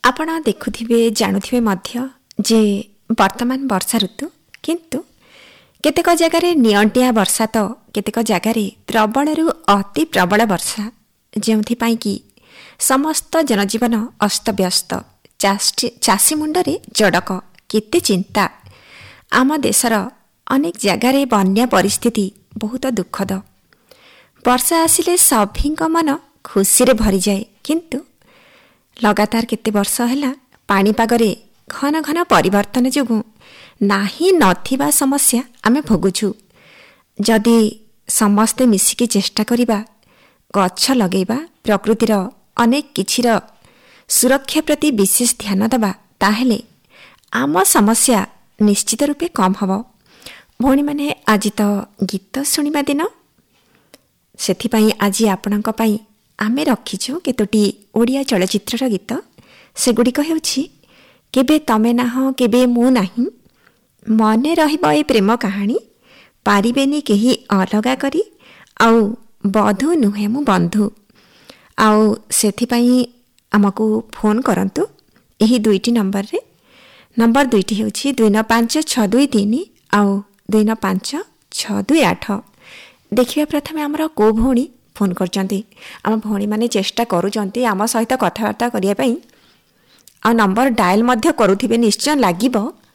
ଆପଣ ଦେଖୁଥିବେ ଜାଣୁଥିବେ ମଧ୍ୟ ଯେ ବର୍ତ୍ତମାନ ବର୍ଷା ଋତୁ, କିନ୍ତୁ କେତେକ ଜାଗାରେ ନିଅଣ୍ଟିଆ ବର୍ଷା ତ କେତେକ ଜାଗାରେ ପ୍ରବଳରୁ ଅତି ପ୍ରବଳ ବର୍ଷା, ଯେଉଁଥିପାଇଁ କି ସମସ୍ତ ଜନଜୀବନ ଅସ୍ତବ୍ୟସ୍ତ। ଚାଷୀ ମୁଣ୍ଡରେ ଜଡ଼କ, କେତେ ଚିନ୍ତା। ଆମ ଦେଶର ଅନେକ ଜାଗାରେ ବନ୍ୟା ପରିସ୍ଥିତି ବହୁତ ଦୁଃଖଦ। ବର୍ଷା ଆସିଲେ ସଭିଙ୍କ ମନ ଖୁସିରେ ଭରିଯାଏ, କିନ୍ତୁ ଲଗାତାର କେତେ ବର୍ଷ ହେଲା ପାଣିପାଗରେ ଘନ ଘନ ପରିବର୍ତ୍ତନ ଯୋଗୁଁ ନାହିଁ ନଥିବା ସମସ୍ୟା ଆମେ ଭୋଗୁଛୁ। ଯଦି ସମସ୍ତେ ମିଶିକି ଚେଷ୍ଟା କରିବା, ଗଛ ଲଗାଇବା, ପ୍ରକୃତିର ଅନେକ କିଛିର ସୁରକ୍ଷା ପ୍ରତି ବିଶେଷ ଧ୍ୟାନ ଦେବା, ତାହେଲେ ଆମ ସମସ୍ୟା ନିଶ୍ଚିତ ରୂପେ କମ୍ ହେବ। ଭଉଣୀମାନେ, ଆଜି ତ ଗୀତ ଶୁଣିବା ଦିନ, ସେଥିପାଇଁ ଆଜି ଆପଣଙ୍କ ପାଇଁ ଆମେ ରଖିଛୁ କେତୋଟି ଓଡ଼ିଆ ଚଳଚ୍ଚିତ୍ରର ଗୀତ। ସେଗୁଡ଼ିକ ହେଉଛି କେବେ ତମେ ନାହଁ କେବେ ମୁଁ ନାହିଁ, ମନେ ରହିବ ଏ ପ୍ରେମ କାହାଣୀ, ପାରିବେନି କେହି ଅଲଗା କରି, ଆଉ ବଧୁ ନୁହେଁ ମୁଁ ବନ୍ଧୁ। ଆଉ ସେଥିପାଇଁ ଆମକୁ ଫୋନ୍ କରନ୍ତୁ ଏହି ଦୁଇଟି ନମ୍ବରରେ। ନମ୍ବର ଦୁଇଟି ହେଉଛି 295623 ଆଉ 295628। ଦେଖିବା ପ୍ରଥମେ ଆମର କେଉଁ ଭଉଣୀ ଫୋନ୍ କରୁଛନ୍ତି। ଆମ ଭଉଣୀମାନେ ଚେଷ୍ଟା କରୁଛନ୍ତି ଆମ ସହିତ କଥାବାର୍ତ୍ତା କରିବା ପାଇଁ, ଆଉ ନମ୍ବର ଡାଏଲ୍ ମଧ୍ୟ କରୁଥିବେ, ନିଶ୍ଚୟ ଲାଗିବ।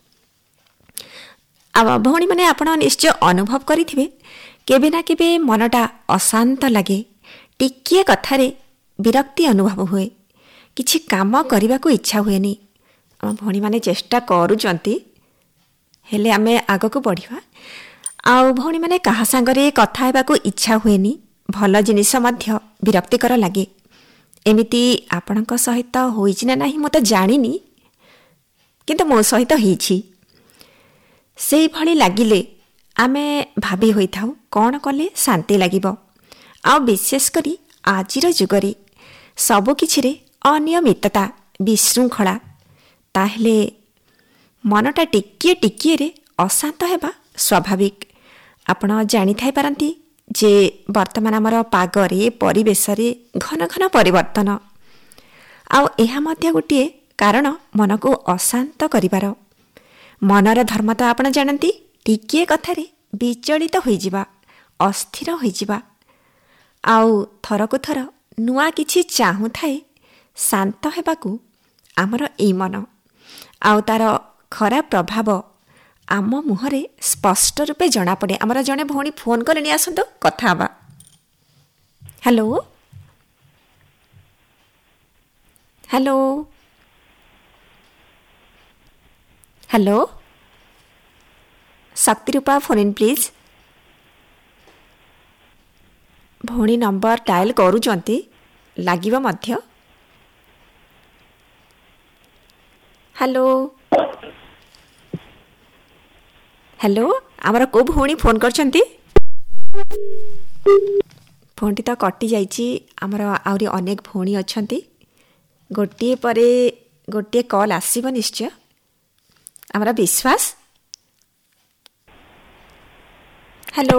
ଆଉ ଭଉଣୀମାନେ, ଆପଣ ନିଶ୍ଚୟ ଅନୁଭବ କରିଥିବେ କେବେ ନା କେବେ ମନଟା ଅଶାନ୍ତ ଲାଗେ, ଟିକିଏ କଥାରେ ବିରକ୍ତି ଅନୁଭବ ହୁଏ, କିଛି କାମ କରିବାକୁ ଇଚ୍ଛା ହୁଏନି। ଆମ ଭଉଣୀମାନେ ଚେଷ୍ଟା କରୁଛନ୍ତି, ହେଲେ ଆମେ ଆଗକୁ ବଢ଼ିବା। ଆଉ ଭଉଣୀମାନେ, କାହା ସାଙ୍ଗରେ କଥା ହେବାକୁ ଇଚ୍ଛା ହୁଏନି, ଭଲ ଜିନିଷ ମଧ୍ୟ ବିରକ୍ତିକର ଲାଗେ। ଏମିତି ଆପଣଙ୍କ ସହିତ ହୋଇଛି ନା ନାହିଁ ମୁଁ ତ ଜାଣିନି, କିନ୍ତୁ ମୋ ସହିତ ହେଇଛି। ସେଇଭଳି ଲାଗିଲେ ଆମେ ଭାବି ହୋଇଥାଉ କ'ଣ କଲେ ଶାନ୍ତି ଲାଗିବ। ଆଉ ବିଶେଷ କରି ଆଜିର ଯୁଗରେ ସବୁକିଛିରେ ଅନିୟମିତତା, ବିଶୃଙ୍ଖଳା, ତାହେଲେ ମନଟା ଟିକିଏ ଟିକିଏରେ ଅଶାନ୍ତ ହେବା ସ୍ୱାଭାବିକ। ଆପଣ ଜାଣିଥାଇପାରନ୍ତି ଯେ ବର୍ତ୍ତମାନ ଆମର ପାଗରେ, ପରିବେଶରେ ଘନ ଘନ ପରିବର୍ତ୍ତନ, ଆଉ ଏହା ମଧ୍ୟ ଗୋଟିଏ କାରଣ ମନକୁ ଅଶାନ୍ତ କରିବାର। ମନର ଧର୍ମ ତ ଆପଣ ଜାଣନ୍ତି, ଟିକିଏ କଥାରେ ବିଚଳିତ ହୋଇଯିବା, ଅସ୍ଥିର ହୋଇଯିବା, ଆଉ ଥରକୁ ଥର ନୂଆ କିଛି ଚାହୁଁଥାଏ ଶାନ୍ତ ହେବାକୁ ଆମର ଏଇ ମନ। ଆଉ ତାର ଖରାପ ପ୍ରଭାବ ଆମ ମୁହଁରେ ସ୍ପଷ୍ଟ ରୂପେ ଜଣାପଡ଼େ। ଆମର ଜଣେ ଭଉଣୀ ଫୋନ୍ କଲେଣି, ଆସନ୍ତୁ କଥା ହେବା। Hello hello hello, ଶକ୍ତିରୂପା phone in please. ଭଉଣୀ ନମ୍ବର ଡାଏଲ୍ କରୁଛନ୍ତି, ଲାଗିବ ମଧ୍ୟ। ହ୍ୟାଲୋ ହ୍ୟାଲୋ, ଆମର କେଉଁ ଭଉଣୀ ଫୋନ୍ କରିଛନ୍ତି? ଫୋନ୍ଟି ତ କଟିଯାଇଛି। ଆମର ଆହୁରି ଅନେକ ଭଉଣୀ ଅଛନ୍ତି, ଗୋଟିଏ ପରେ ଗୋଟିଏ କଲ୍ ଆସିବ ନିଶ୍ଚୟ, ଆମର ବିଶ୍ୱାସ। ହ୍ୟାଲୋ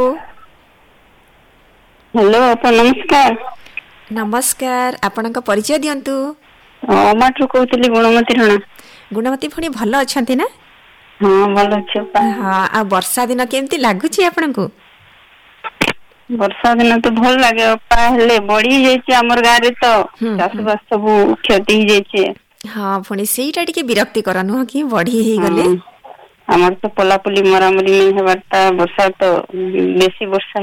ହ୍ୟାଲୋ, ଅପା ନମସ୍କାର। ନମସ୍କାର, ଆପଣଙ୍କ ପରିଚୟ ଦିଅନ୍ତୁ। ଅମାଠୁ କହୁଥିଲି, ଗୁଣମତୀ ରଣା। ଗୁଣମତୀ ଭଉଣୀ, ଭଲ ଅଛନ୍ତି ନା? ହଁ, ଭଲ ଅଛି ଅପା। ହଁ, ଆଉ ବର୍ଷା ଦିନ କେମିତି ଲାଗୁଛି ଆପଣଙ୍କୁ? ବର୍ଷା ଦିନ ତ ଭଲ ଲାଗେ ଅପା, ହେଲେ ବଢି ଯାଇଛି ଆମର ଗାଁରେ, ତ ଚାଷ ବାସ ସବୁ କ୍ଷତି ହେଇଯାଇଛି। ହଁ, ପୁଣି ସେଇଟା ଟିକେ ବିରକ୍ତିକର ନୁହଁ କି, ବଢି ହେଇଗଲେ। ଆମର ତ ପଲାପୁଲି ମରାମରି ହେବାରଟା, ବର୍ଷା ତ ବେଶୀ ବର୍ଷା